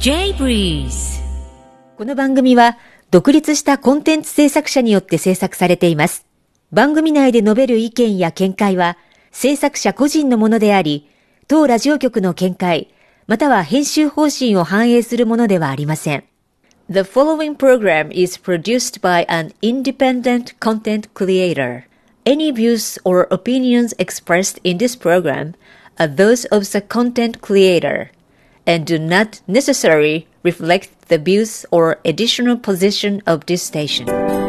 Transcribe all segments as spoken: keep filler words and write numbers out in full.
J ブリーズ。 この番組は独立したコンテンツ制作者によって制作されています。番組内で述べる意見や見解は制作者個人のものであり、当ラジオ局の見解または編集方針を反映するものではありません。The following program is produced by an independent content creator. Any views or opinions expressed in this program are those of the content creator and do not necessarily reflect the views or additional position of this station.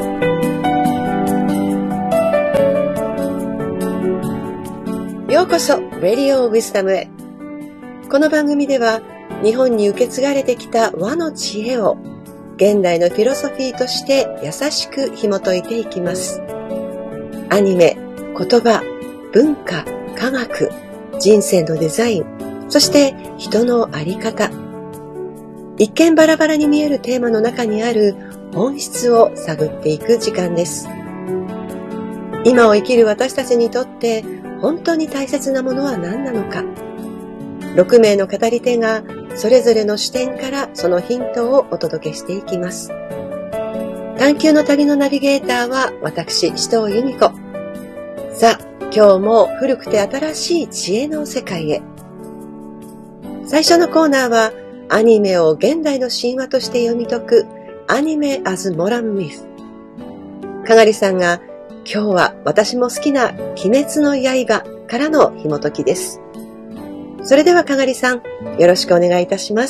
ようこそ Radio Wisdom へ。この番組では日本に受け継がれてきた和の知恵を現代のフィロソフィーとして優しく紐解いていきます。アニメ、言葉、文化、科学、人生のデザイン、そして人の在り方。一見バラバラに見えるテーマの中にある本質を探っていく時間です。今を生きる私たちにとって本当に大切なものは何なのか。ろくめいの語り手がそれぞれの視点からそのヒントをお届けしていきます。探求の旅のナビゲーターは私、紫藤由美子。さあ、今日も古くて新しい知恵の世界へ。最初のコーナーはアニメを現代の神話として読み解くアニメ as Modern Myth。かがりさんが今日は私も好きな鬼滅の刃からの紐解きです。それではかがりさん、よろしくお願いいたします。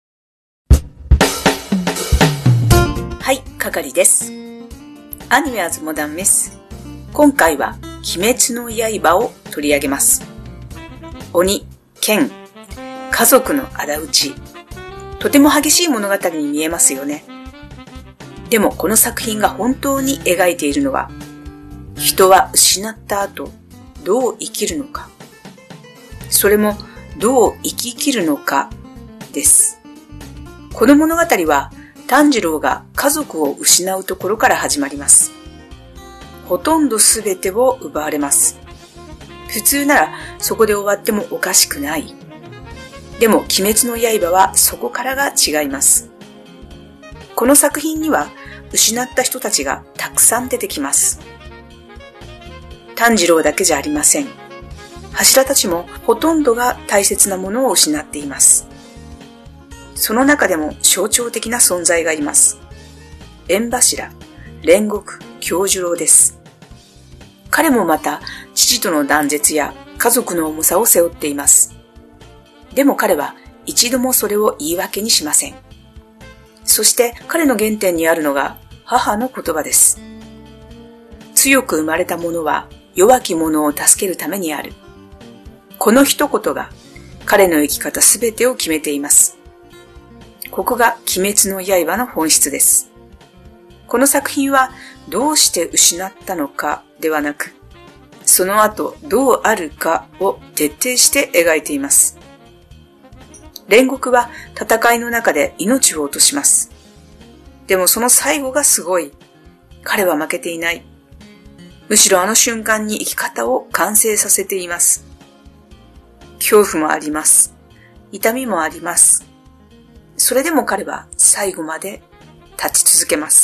はい、かがりです。アニメ as Modern Myth。今回は鬼滅の刃を取り上げます。鬼、剣、家族の仇討ち。とても激しい物語に見えますよね。でもこの作品が本当に描いているのは、人は失った後、どう生きるのか。それもどう生き切るのかです。この物語は炭治郎が家族を失うところから始まります。ほとんどすべてを奪われます。普通ならそこで終わってもおかしくない。でも鬼滅の刃はそこからが違います。この作品には失った人たちがたくさん出てきます。炭治郎だけじゃありません。柱たちもほとんどが大切なものを失っています。その中でも象徴的な存在がいます。縁柱、煉獄、杏寿郎です。彼もまた父との断絶や家族の重さを背負っています。でも彼は一度もそれを言い訳にしません。そして彼の原点にあるのが母の言葉です。強く生まれた者は弱き者を助けるためにある。この一言が彼の生き方すべてを決めています。ここが鬼滅の刃の本質です。この作品はどうして失ったのかではなく、その後どうあるかを徹底して描いています。煉獄は戦いの中で命を落とします。でもその最後がすごい。彼は負けていない。むしろあの瞬間に生き方を完成させています。恐怖もあります。痛みもあります。それでも彼は最後まで立ち続けます。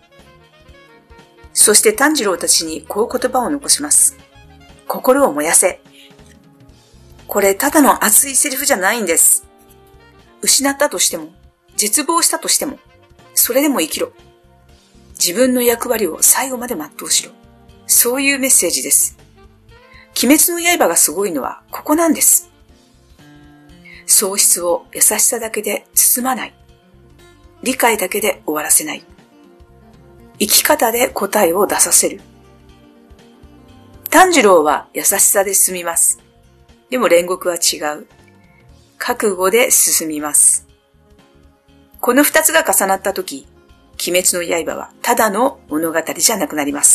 そして炭治郎たちにこう言葉を残します。心を燃やせ。これただの熱いセリフじゃないんです。失ったとしても、絶望したとしても、それでも生きろ。自分の役割を最後まで全うしろ。そういうメッセージです。鬼滅の刃がすごいのはここなんです。喪失を優しさだけで包まない。理解だけで終わらせない。生き方で答えを出させる。炭治郎は優しさで進みます。でも煉獄は違う。覚悟で進みます。この二つが重なったとき、鬼滅の刃はただの物語じゃなくなります。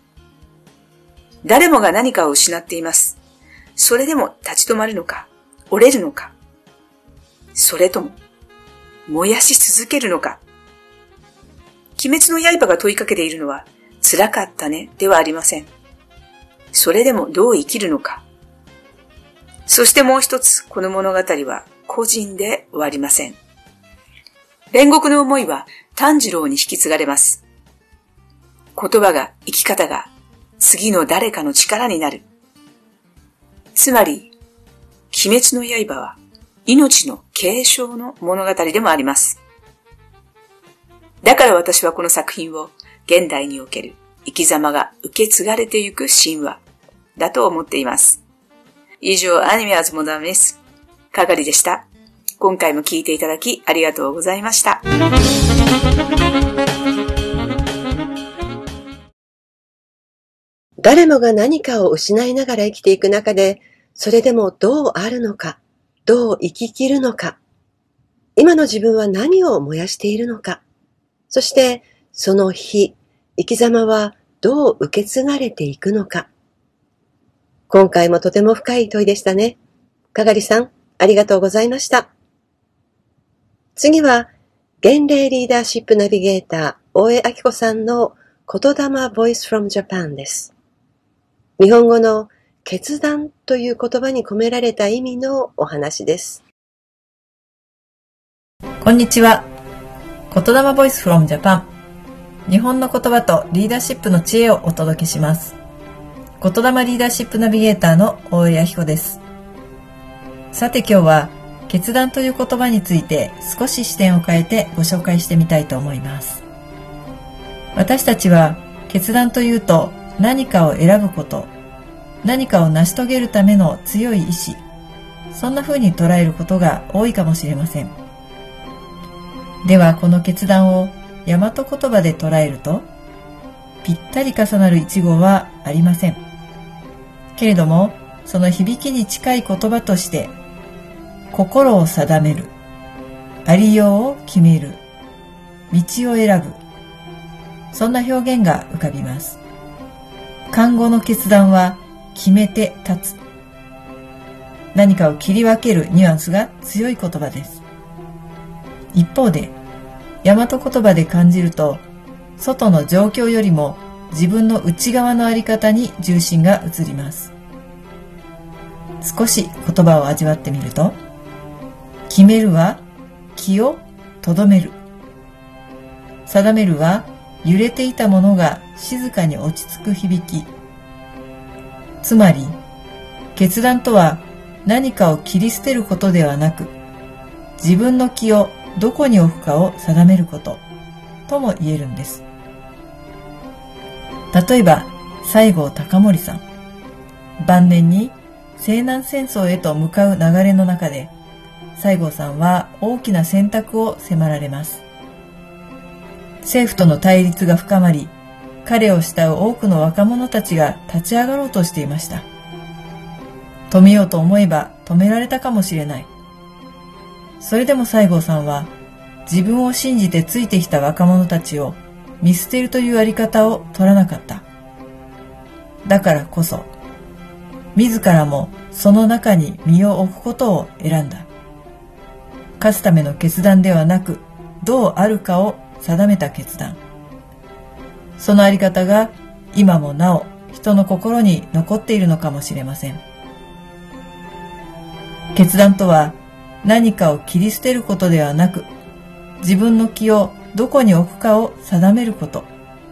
誰もが何かを失っています。それでも立ち止まるのか、折れるのか、それとも燃やし続けるのか。鬼滅の刃が問いかけているのは、辛かったねではありません。それでもどう生きるのか。そしてもう一つ、この物語は個人で終わりません。 煉獄の思いは炭治郎に引き継がれます。言葉が、生き方が、次の誰かの力になる。つまり、鬼滅の刃は命の継承の物語でもあります。だから私はこの作品を現代における生き様が受け継がれてゆく神話だと思っています。以上、アニメアズモダンメス係でした。今回も聞いていただきありがとうございました。 誰もが何かを失いながら生きていく中で、それでもどうあるのか、どう生き切るのか、今の自分は何を燃やしているのか、そしてその日、生き様はどう受け継がれていくのか。今回もとても深い問いでしたね。かがりさん、ありがとうございました。次は、現霊リーダーシップナビゲーター、大江明子さんの言霊ボイスフロムジャパンです。日本語の決断という言葉に込められた意味のお話です。 こんにちは。言霊ボイスフロムジャパン。日本の言葉とリーダーシップの知恵をお届けします。言霊リーダーシップナビゲーターの大江明子です。さて今日は決断という言葉について少し視点を変えてご紹介してみたいと思います。私たちは決断というと何かを選ぶこと、何かを成し遂げるための強い意志、そんな風に捉えることが多いかもしれません。ではこの決断を大和言葉で捉えると、ぴったり重なる一語はありません。けれども、その響きに近い言葉として、心を定める、ありようを決める、道を選ぶ、そんな表現が浮かびます。漢語の決断は決めて立つ。何かを切り分けるニュアンスが強い言葉です。一方で、大和言葉で感じると、外の状況よりも自分の内側のあり方に重心が移ります。少し言葉を味わってみると、決めるは気をとどめる。定めるは揺れていたものが静かに落ち着く響き。つまり、決断とは何かを切り捨てることではなく、自分の気をどこに置くかを定めることとも言えるんです。例えば、西郷隆盛さん。晩年に西南戦争へと向かう流れの中で、西郷さんは大きな選択を迫られます。政府との対立が深まり、彼を慕う多くの若者たちが立ち上がろうとしていました。止めようと思えば止められたかもしれない。それでも西郷さんは自分を信じてついてきた若者たちを見捨てるというあり方を取らなかった。だからこそ、自らもその中に身を置くことを選んだ。勝つための決断ではなく、どうあるかを定めた決断。そのあり方が今もなお人の心に残っているのかもしれません。決断とは何かを切り捨てることではなく、自分の気をどこに置くかを定めること。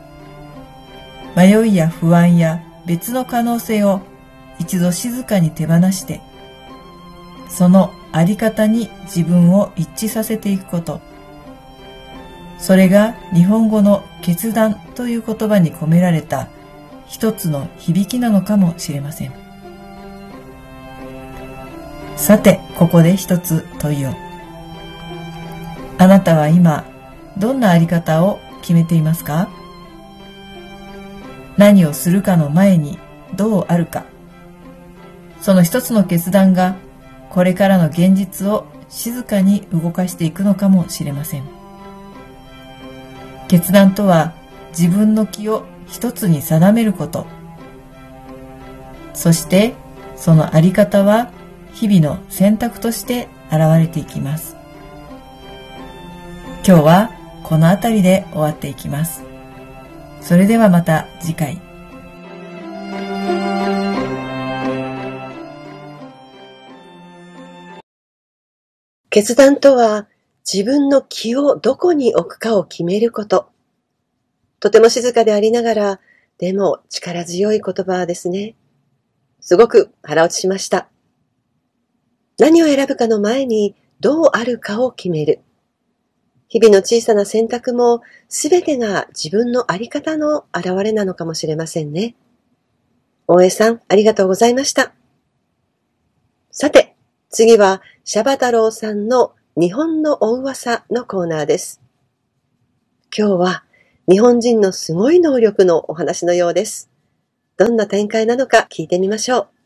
迷いや不安や別の可能性を一度静かに手放して、そのあり方に自分を一致させていくこと。それが日本語の決断という言葉に込められた一つの響きなのかもしれません。さて、ここで一つ問いを。あなたは今、どんなあり方を決めていますか？何をするかの前にどうあるか。その一つの決断が、これからの現実を静かに動かしていくのかもしれません。決断とは自分の気を一つに定めること。そしてそのあり方は日々の選択として現れていきます。今日はこの辺りで終わっていきます。それではまた次回。 決断とは自分の気をどこに置くかを決めること。とても静かでありながら、でも力強い言葉ですね。すごく腹落ちしました。何を選ぶかの前にどうあるかを決める。日々の小さな選択もすべてが自分のあり方の表れなのかもしれませんね。大江さん、ありがとうございました。さて、次はシャバ太郎さんの日本のお噂のコーナーです。今日は日本人のすごい能力のお話のようです。どんな展開なのか聞いてみましょう。